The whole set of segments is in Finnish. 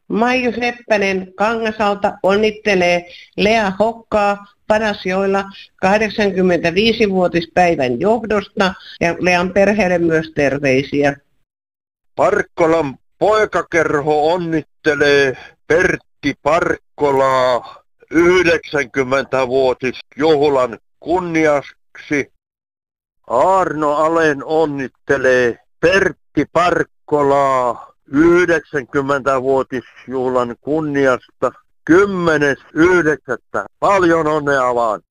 Maiju Seppänen Kangasalta onnittelee Lea Hokkaa Padasjoella 85-vuotispäivän johdosta ja Lean perheelle myös terveisiä. Parkkolan poikakerho onnittelee Pertti Parkkolaa 90-vuotisjuhlan kunniaksi. Aarno Alen onnittelee Pertti Parkkolaa 90-vuotisjuhlan kunniasta 10.9. Paljon onnea vaan.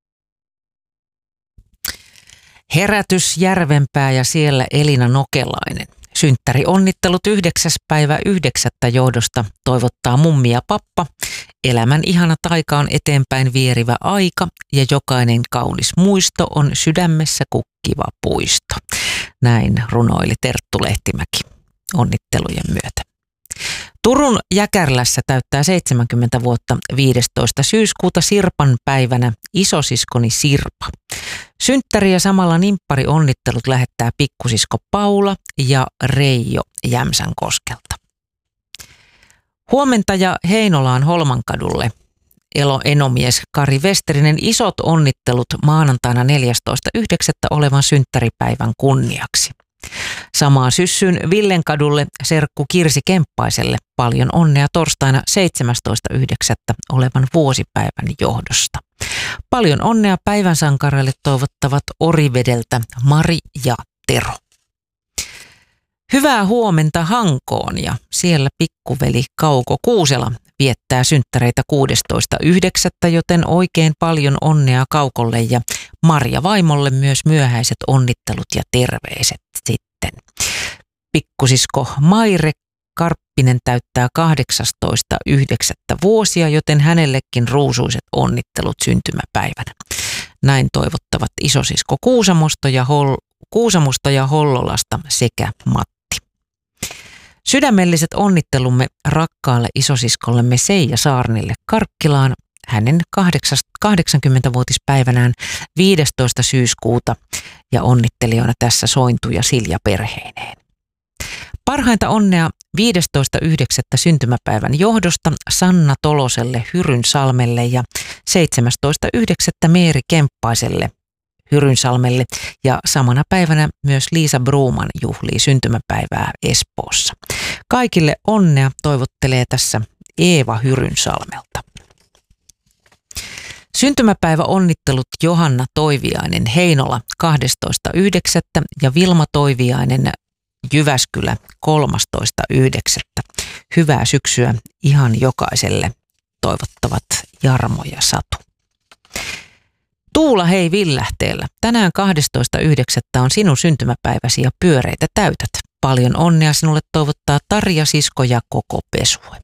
Herätys Järvenpää ja siellä Elina Nokelainen. Synttäri onnittelut 9.9. johdosta toivottaa mummi ja pappa. Elämän ihana taika on eteenpäin vierivä aika ja jokainen kaunis muisto on sydämessä kukkiva puisto. Näin runoili Terttu Lehtimäki onnittelujen myötä. Turun Jäkärlässä täyttää 70 vuotta 15. syyskuuta Sirpan päivänä isosiskoni Sirpa. Synttäri ja samalla nimppari onnittelut lähettää pikkusisko Paula ja Reijo Jämsänkoskelta. Huomentaja Heinolaan Holmankadulle enomies Kari Westerinen isot onnittelut maanantaina 14.9. olevan synttäripäivän kunniaksi. Samaan syssyyn Villenkadulle serkku Kirsi Kemppaiselle paljon onnea torstaina 17.9. olevan vuosipäivän johdosta. Paljon onnea päivän sankareille toivottavat Orivedeltä Mari ja Tero. Hyvää huomenta Hankoon ja siellä pikkuveli Kauko Kuusela viettää synttäreitä 16.9. joten oikein paljon onnea Kaukolle ja Marja vaimolle myös myöhäiset onnittelut ja terveiset sitten. Pikkusisko Maire Karppinen täyttää 18.9. vuosia, joten hänellekin ruusuiset onnittelut syntymäpäivänä. Näin toivottavat isosisko Kuusamosta ja Hollolasta sekä Matti. Sydämelliset onnittelumme rakkaalle isosiskollemme Seija Saarnille Karkkilaan hänen 80-vuotispäivänään 15. syyskuuta ja onnittelijoina tässä Sointu ja Silja perheineen. Parhainta onnea 15.9. syntymäpäivän johdosta Sanna Toloselle Hyrynsalmelle ja 17.9. Meeri Kemppaiselle Hyrynsalmelle ja samana päivänä myös Liisa Bruuman juhlii syntymäpäivää Espoossa. Kaikille onnea toivottelee tässä Eeva Hyrynsalmelta. Syntymäpäivä onnittelut Johanna Toiviainen Heinola 12.9. ja Vilma Toiviainen Jyväskylä 13.9. Hyvää syksyä ihan jokaiselle toivottavat Jarmo ja Satu. Tuula hei Villähteellä. Tänään 12.9. on sinun syntymäpäiväsi ja pyöreitä täytät. Paljon onnea sinulle toivottaa Tarja, sisko ja koko pesue.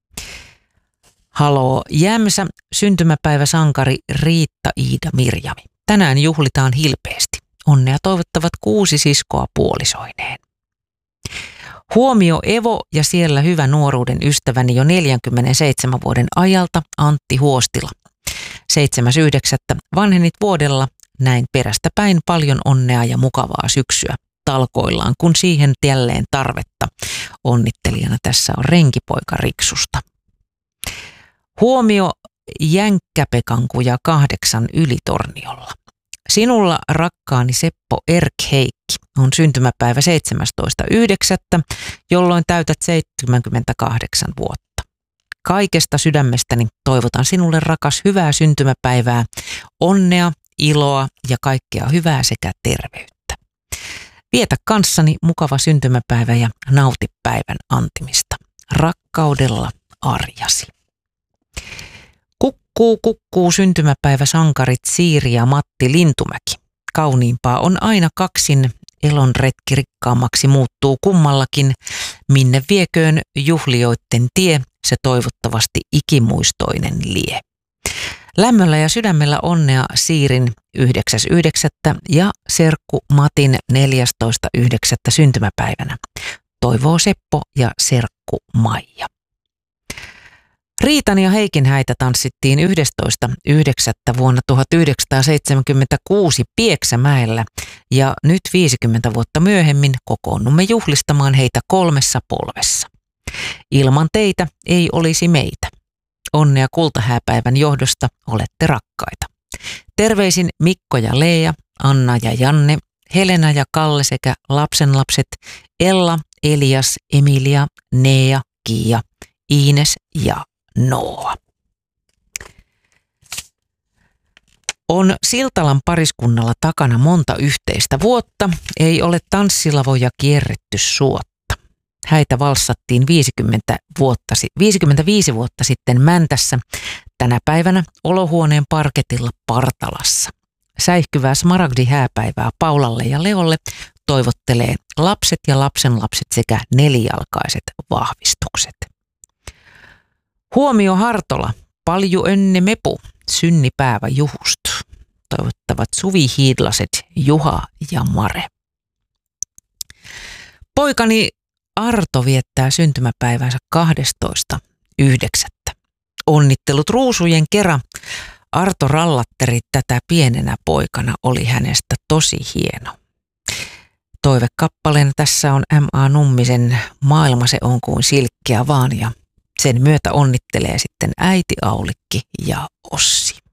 Haloo Jämsä, syntymäpäiväsankari Riitta Iida Mirjami. Tänään juhlitaan hilpeästi. Onnea toivottavat 6 siskoa puolisoineen. Huomio Evo ja siellä hyvä nuoruuden ystäväni jo 47 vuoden ajalta Antti Huostila. 7.9. vanhenit vuodella, näin perästä päin paljon onnea ja mukavaa syksyä talkoillaan, kun siihen jälleen tarvetta. Onnittelijana tässä on renkipoika Riksusta. Huomio Jänkkäpekankuja 8 Ylitorniolla. Sinulla rakkaani Seppo Erkheikki on syntymäpäivä 17.9., jolloin täytät 78 vuotta. Kaikesta sydämestäni toivotan sinulle rakas hyvää syntymäpäivää, onnea, iloa ja kaikkea hyvää sekä terveyttä. Vietä kanssani mukava syntymäpäivä ja nauti päivän antimista. Rakkaudella Arjasi. Kukkuu syntymäpäivä sankarit Siiri ja Matti Lintumäki. Kauniimpaa on aina kaksin, elon retki rikkaammaksi muuttuu kummallakin. Minne vieköön juhlioitten tie, se toivottavasti ikimuistoinen lie. Lämmöllä ja sydämellä onnea Siirin 9.9. ja serkku Matin 14.9. syntymäpäivänä. Toivoo Seppo ja serkku Maija. Riitan ja Heikin häitä tanssittiin 11.9. vuonna 1976 Pieksämäellä ja nyt 50 vuotta myöhemmin kokoonnumme juhlistamaan heitä 3 polvessa. Ilman teitä ei olisi meitä. Onnea kultahääpäivän johdosta, olette rakkaita. Terveisin Mikko ja Leija, Anna ja Janne, Helena ja Kalle sekä lapsenlapset Ella, Elias, Emilia, Nea, Kiia, Iines ja Noa. On Siltalan pariskunnalla takana monta yhteistä vuotta, ei ole tanssilavoja kierretty suotta. Häitä valssattiin 55 vuotta sitten Mäntässä, tänä päivänä olohuoneen parketilla Partalassa. Säihkyvää smaragdi-hääpäivää Paulalle ja Leolle toivottelee lapset ja lapsenlapset sekä nelijalkaiset vahvistukset. Huomio Hartola, palju önne mepu, synnipäivä juhust. Toivottavat Suvi Hiidlaset, Juha ja Mare. Poikani Arto viettää syntymäpäivänsä 12.9. Onnittelut ruusujen kera. Arto Rallatteri tätä pienenä poikana oli hänestä tosi hieno. Toivekappaleena tässä on M.A. Nummisen Maailma se on kuin silkkiä vaan, ja sen myötä onnittelee sitten äiti Aulikki ja Ossi.